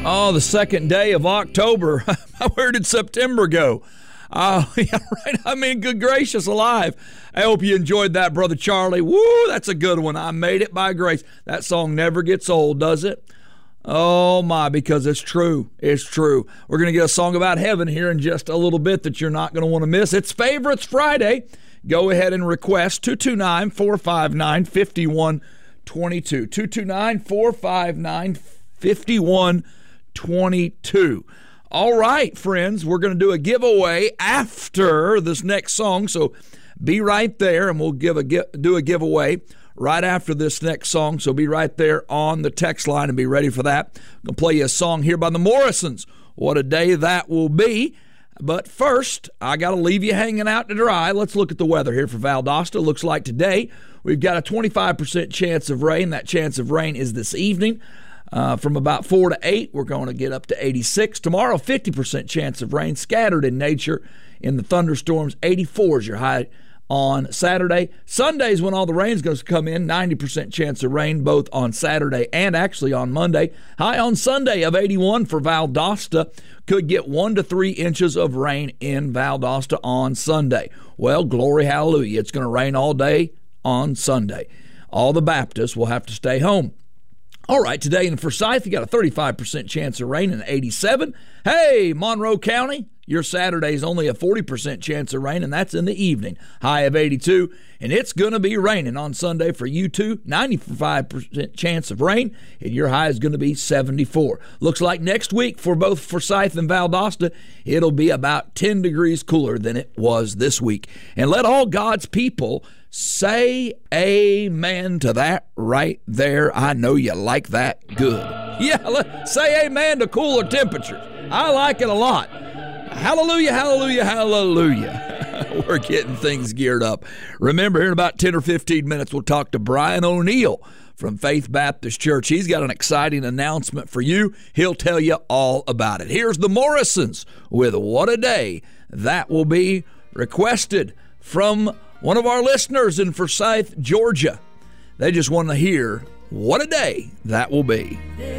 Oh, the second day of October. Where did September go? Yeah, right. I mean, good gracious alive. I hope you enjoyed that, Brother Charlie. Woo, that's a good one. I made it by grace. That song never gets old, does it? Oh, my, because it's true. It's true. We're going to get a song about heaven here in just a little bit that you're not going to want to miss. It's Favorites Friday. Go ahead and request 229-459-5122. 229-459-5122. All right, friends, we're going to do a giveaway after this next song, so be right there, and we'll do a giveaway right after this next song, so be right there on the text line and be ready for that. I'm going to play you a song here by the Morrisons. What a day that will be. But first, I got to leave you hanging out to dry. Let's look at the weather here for Valdosta. Looks like today we've got a 25% chance of rain. That chance of rain is this evening. From about 4 to 8, we're going to get up to 86. Tomorrow, 50% chance of rain, scattered in nature in the thunderstorms. 84 is your high on Saturday. Sunday's when all the rain's going to come in. 90% chance of rain both on Saturday and actually on Monday. High on Sunday of 81 for Valdosta. Could get 1 to 3 inches of rain in Valdosta on Sunday. Well, glory, hallelujah. It's going to rain all day on Sunday. All the Baptists will have to stay home. All right, today in Forsyth, you got a 35% chance of rain and 87. Hey, Monroe County, your Saturday's only a 40% chance of rain, and that's in the evening. High of 82, and it's going to be raining on Sunday for you too. 95% chance of rain, and your high is going to be 74. Looks like next week for both Forsyth and Valdosta, it'll be about 10 degrees cooler than it was this week. And let all God's people say amen to that right there. I know you like that good. Yeah, say amen to cooler temperatures. I like it a lot. Hallelujah, hallelujah, hallelujah. We're getting things geared up. Remember, here in about 10 or 15 minutes, we'll talk to Brian O'Neill from Faith Baptist Church. He's got an exciting announcement for you. He'll tell you all about it. Here's the Morrisons with What a Day That Will Be, requested from one of our listeners in Forsyth, Georgia. They just want to hear What a Day That Will Be.